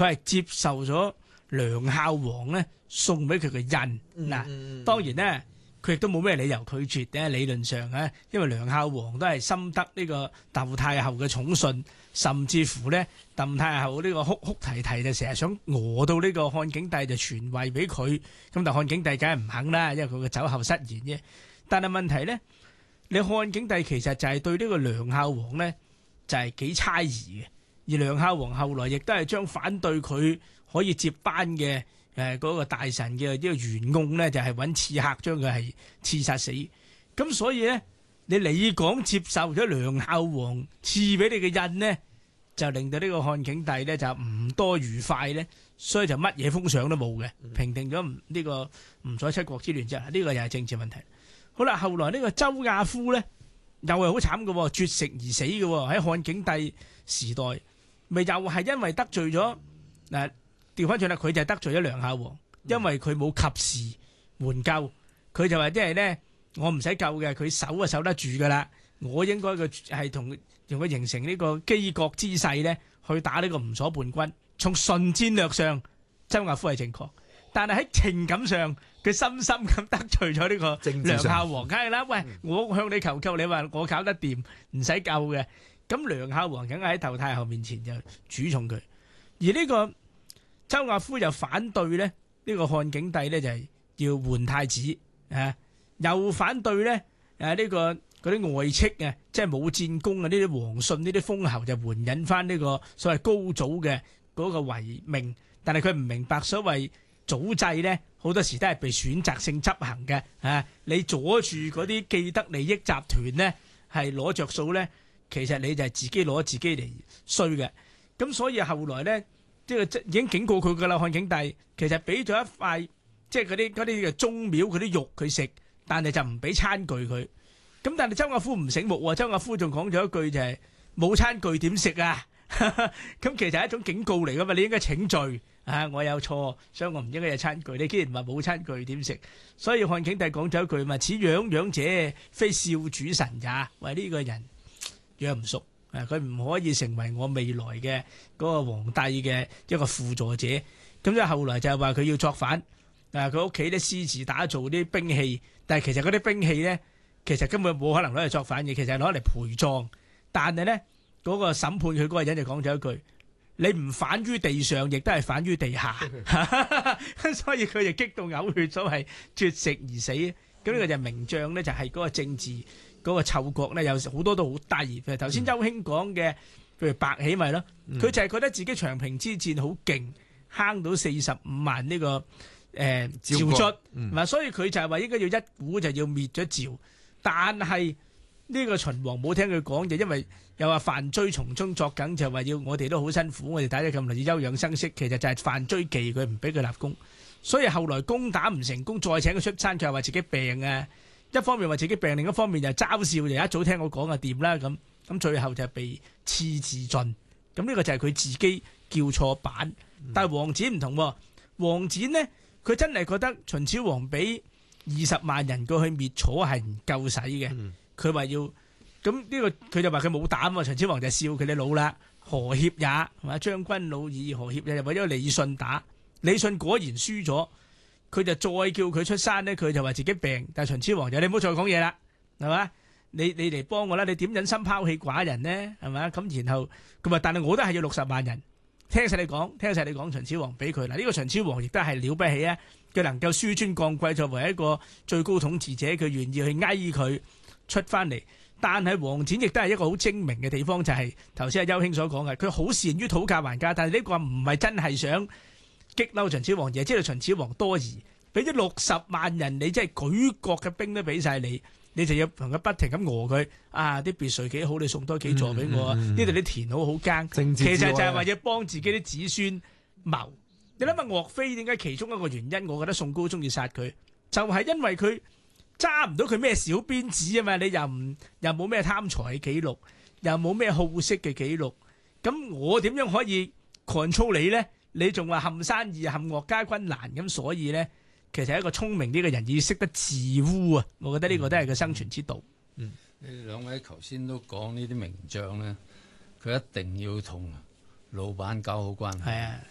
佢係接受咗梁孝王咧送俾佢嘅印嗱。當然咧，佢亦都冇咩理由拒絕嘅。理論上咧，因為梁孝王都係深得呢個竇太后嘅寵信，甚至乎咧竇太后呢個哭哭啼啼就成日想餓到呢個漢景帝就傳位俾佢，咁但漢景帝梗係唔肯啦，因為佢嘅酒後失言啫。但係問題咧，你漢景帝其實就係對呢個梁孝王咧就係幾猜疑嘅，而梁孝王後來亦都係將反對佢可以接班嘅嗰個大臣嘅呢個袁盎咧，就係揾刺客將佢係刺殺死。咁所以咧，你講接受咗梁孝王賜俾你嘅印呢，就令到呢個漢景帝咧就唔多愉快咧，所以就乜嘢封賞都冇嘅，平定咗呢個吳楚七國之亂之後，呢個又係政治問題。好啦，後來呢個周亞夫咧又係好慘嘅，絕食而死嘅。喺漢景帝時代，咪又係因為得罪咗嗱。調翻轉啦，佢就係得罪咗梁孝王，因為佢冇及時援救，佢就話即係咧，我唔使救嘅，佢守啊守得住噶啦，我應該佢係同佢形成呢個機國之勢咧，去打呢個吳楚叛軍。從純戰略上，周亞夫係正確，但係喺情感上，佢深深咁得罪咗呢個梁孝王，梗係啦。喂，我向你求救，你話我搞得掂，唔使救嘅，咁梁孝王梗係喺竇太后面前就主重佢，而呢個周亞夫又反對咧，呢個漢景帝咧就係要換太子啊，又反對咧呢個嗰啲外戚啊，即係冇戰功啊，呢啲皇信呢啲封侯就援引翻呢個所謂高祖嘅嗰個遺命，但係佢唔明白所謂祖制咧，好多時都係被選擇性執行嘅啊，你阻住嗰啲既得利益集團咧係攞着數咧，其實你就係自己攞自己嚟衰嘅，咁所以後來咧。即係已經警告佢噶啦，漢景帝其實俾咗一塊即係嗰啲嘅宗廟嗰啲肉佢食，但係就唔俾餐具佢。咁但係周亞夫唔醒目喎，周亞夫仲講咗一句就係冇餐具點食啊？咁其實係一種警告嚟噶嘛，你應該請罪啊！我有錯，所以我唔應該有餐具。你既然話冇餐具點食，所以漢景帝講咗一句嘛：此養養者，非少主神也。喂，呢個人養唔熟。佢唔可以成為我未來嘅嗰個皇帝嘅一個輔助者，咁即係後來就係話佢要作反，佢屋企咧私自打造啲兵器，但係其實嗰啲兵器咧，其實根本冇可能攞嚟作反嘅，其實係攞嚟陪葬。但係咧嗰個審判佢嗰個人就講咗一句：你唔反於地上，亦都係反於地下。所以佢就激到嘔血，所謂絕食而死。咁呢個就係名將咧，就係嗰個政治。嗰個嗅覺咧有好多都好低，譬如頭先周興講嘅，譬如白起咪咯，佢就係覺得自己長平之戰好勁，坑到45萬呢個趙卒，嗱，所以佢就係話應該要一股就要滅咗趙，但係呢個秦王冇聽佢講，就因為又話范雎從中作梗，就話要我哋都好辛苦，我哋打咗咁耐要休養生息，其實就係范雎忌佢唔俾佢立功，所以後來攻打唔成功，再請佢出山，佢又話自己病啊。一方面話自己病，另一方面就嘲笑，就一早聽我講啊掂啦咁最後就被賜自盡。咁呢個就係佢自己叫錯版。但係王翦唔同喎，王翦呢，佢真係覺得秦始皇俾20萬人過去滅楚係唔夠使嘅。佢話要咁呢個，佢就話佢冇膽喎。秦始皇就笑佢哋老啦，何協也係嘛？將軍老矣，何協也就為咗李信打，李信果然輸咗。佢就再叫佢出山咧，佢就話自己病，但係秦始皇就你唔好再講嘢啦，係嘛？你嚟幫我啦，你點忍心拋棄寡人呢？係嘛？咁然後佢話，但係我都係要60萬人，聽晒你講，秦始皇俾佢嗱，呢個秦始皇亦都係了不起啊！佢能夠輸尊降貴，作為一個最高統治者，佢願意去呓佢出翻嚟。但係王翦亦都係一個好精明嘅地方，就係頭先阿邱兄所講嘅，佢好善於討價還價，但係呢個唔係真係想激嬲秦始皇，而係知道秦始皇多疑，俾咗60萬人，你真係舉國嘅兵都俾晒你，你就要同佢不停咁餓佢啊！啲別墅幾好，你送多幾座俾我啊！呢度啲田好好耕，其實就係話要幫自己啲子孫謀。你諗下岳飛點解其中一個原因，我覺得宋高宗要殺佢，就係因為佢揸唔到佢咩小辮子啊嘛！你又冇咩貪財嘅記錄，又冇咩好色嘅記錄，咁我點樣可以 control 你咧？你仲話陷山易，陷岳家軍難，咁所以咧，其實係一個聰明啲嘅人要識得自污啊！我覺得呢個都係個生存之道。 你兩位頭先都講呢啲名將咧，佢一定要同老闆搞好關係。 係啊。